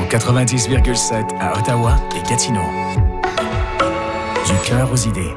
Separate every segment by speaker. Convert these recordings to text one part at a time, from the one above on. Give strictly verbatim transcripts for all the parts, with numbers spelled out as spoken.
Speaker 1: quatre-vingt-dix virgule sept à Ottawa et Gatineau. Du cœur aux idées.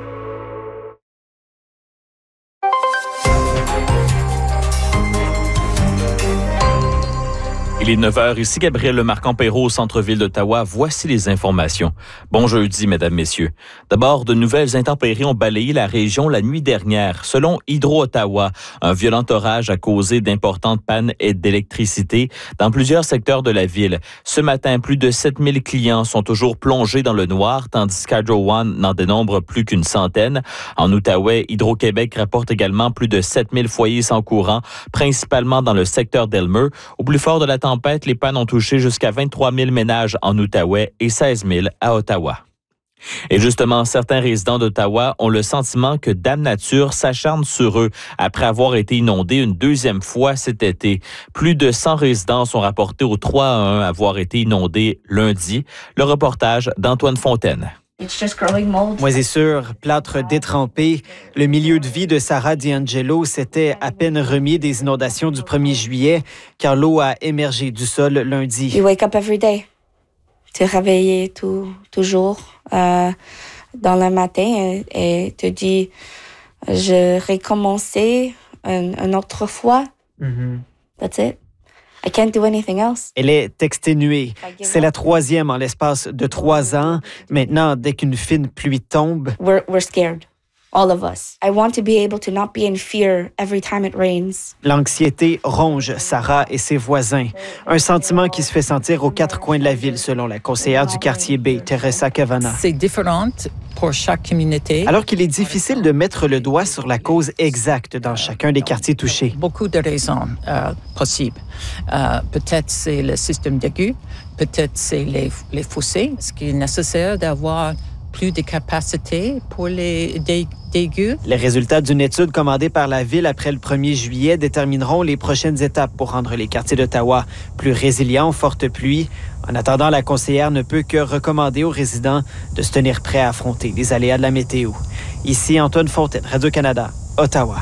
Speaker 2: Il est neuf heures, ici Gabriel Lemarquand-Perrault au centre-ville d'Ottawa. Voici les informations. Bon jeudi, mesdames, messieurs. D'abord, de nouvelles intempéries ont balayé la région la nuit dernière. Selon Hydro-Ottawa, un violent orage a causé d'importantes pannes d'électricité dans plusieurs secteurs de la ville. Ce matin, plus de sept mille clients sont toujours plongés dans le noir, tandis qu'Hydro One n'en dénombre plus qu'une centaine. En Outaouais, Hydro-Québec rapporte également plus de sept mille foyers sans courant, principalement dans le secteur d'Elmer. Au plus fort de la tempête, les pannes ont touché jusqu'à vingt-trois mille ménages en Outaouais et seize mille à Ottawa. Et justement, certains résidents d'Ottawa ont le sentiment que Dame Nature s'acharne sur eux après avoir été inondés une deuxième fois cet été. Plus de cent résidents sont rapportés au trois à un avoir été inondés lundi. Le reportage d'Antoine Fontaine.
Speaker 3: Moisissure, plâtre détrempé, le milieu de vie de Sarah D'Angelo s'était à peine remis des inondations du premier juillet, car l'eau a émergé du sol lundi.
Speaker 4: You wake up every day. Tu es réveillé tout, toujours euh, dans le matin et, et tu dis, je recommencer une, une autre fois. Mm-hmm. That's it. I can't do anything else.
Speaker 3: Elle est exténuée. C'est la troisième en l'espace de trois ans. Maintenant, dès qu'une fine pluie tombe...
Speaker 4: We're, we're scared, all of us. I want to be able to not be in fear every time it rains.
Speaker 3: L'anxiété ronge Sarah et ses voisins. Un sentiment qui se fait sentir aux quatre coins de la ville, selon la conseillère du quartier B, Teresa Cavana.
Speaker 5: C'est différent pour chaque communauté.
Speaker 3: Alors qu'il est difficile de mettre le doigt sur la cause exacte dans chacun des quartiers touchés.
Speaker 5: Beaucoup de raisons euh, possibles. Euh, peut-être c'est le système d'aigu, peut-être c'est les, les fossés. Est-ce qu'il est nécessaire d'avoir plus de capacité pour les dégus?
Speaker 3: Les résultats d'une étude commandée par la Ville après le premier juillet détermineront les prochaines étapes pour rendre les quartiers d'Ottawa plus résilients aux fortes pluies. En attendant, la conseillère ne peut que recommander aux résidents de se tenir prêts à affronter les aléas de la météo. Ici, Antoine Fontaine, Radio-Canada, Ottawa.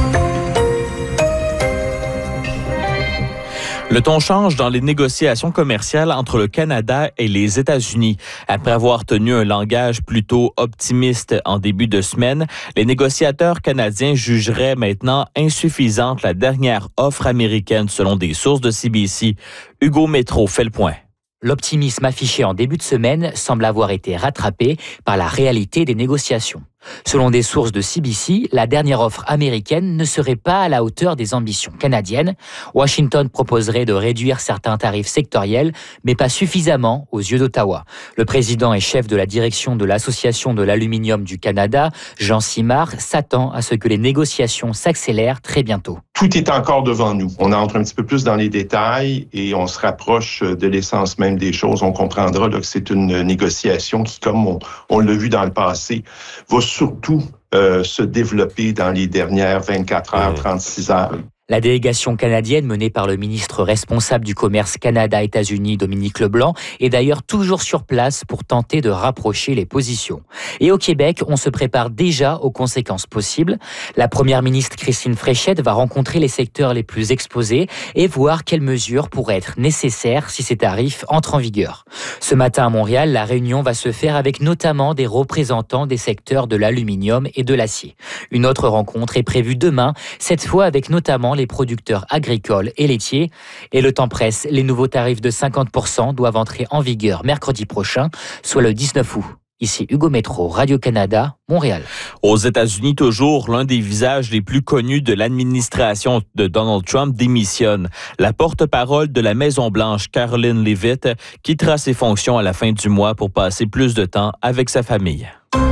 Speaker 2: Le ton change dans les négociations commerciales entre le Canada et les États-Unis. Après avoir tenu un langage plutôt optimiste en début de semaine, les négociateurs canadiens jugeraient maintenant insuffisante la dernière offre américaine selon des sources de C B C. Hugo Métro fait le point.
Speaker 6: L'optimisme affiché en début de semaine semble avoir été rattrapé par la réalité des négociations. Selon des sources de C B C, la dernière offre américaine ne serait pas à la hauteur des ambitions canadiennes. Washington proposerait de réduire certains tarifs sectoriels, mais pas suffisamment aux yeux d'Ottawa. Le président et chef de la direction de l'Association de l'aluminium du Canada, Jean Simard, s'attend à ce que les négociations s'accélèrent très bientôt.
Speaker 7: Tout est encore devant nous. On entre un petit peu plus dans les détails et on se rapproche de l'essence même des choses. On comprendra là, que c'est une négociation qui, comme on, on l'a vu dans le passé, va surtout euh, se développer dans les dernières vingt-quatre heures, trente-six heures.
Speaker 6: La délégation canadienne menée par le ministre responsable du commerce Canada-États-Unis, Dominique Leblanc, est d'ailleurs toujours sur place pour tenter de rapprocher les positions. Et au Québec, on se prépare déjà aux conséquences possibles. La première ministre Christine Fréchette va rencontrer les secteurs les plus exposés et voir quelles mesures pourraient être nécessaires si ces tarifs entrent en vigueur. Ce matin à Montréal, la réunion va se faire avec notamment des représentants des secteurs de l'aluminium et de l'acier. Une autre rencontre est prévue demain, cette fois avec notamment les producteurs agricoles et laitiers. Et le temps presse, les nouveaux tarifs de cinquante pour cent doivent entrer en vigueur mercredi prochain, soit le dix-neuf août. Ici Hugo Métro, Radio-Canada, Montréal.
Speaker 2: Aux États-Unis, toujours, l'un des visages les plus connus de l'administration de Donald Trump démissionne. La porte-parole de la Maison-Blanche, Karoline Leavitt, quittera ses fonctions à la fin du mois pour passer plus de temps avec sa famille.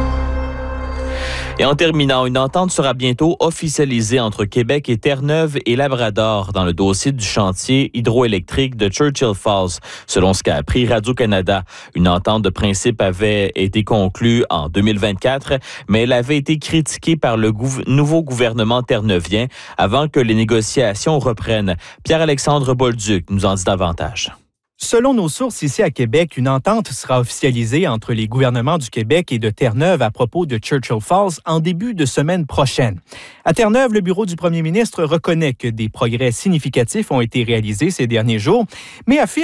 Speaker 2: Et en terminant, une entente sera bientôt officialisée entre Québec et Terre-Neuve et Labrador dans le dossier du chantier hydroélectrique de Churchill Falls, selon ce qu'a appris Radio-Canada. Une entente de principe avait été conclue en deux mille vingt-quatre, mais elle avait été critiquée par le gouv- nouveau gouvernement terre-neuvien avant que les négociations reprennent. Pierre-Alexandre Bolduc nous en dit davantage.
Speaker 8: Selon nos sources ici à Québec, une entente sera officialisée entre les gouvernements du Québec et de Terre-Neuve à propos de Churchill Falls en début de semaine prochaine. À Terre-Neuve, le bureau du premier ministre reconnaît que des progrès significatifs ont été réalisés ces derniers jours, mais affirme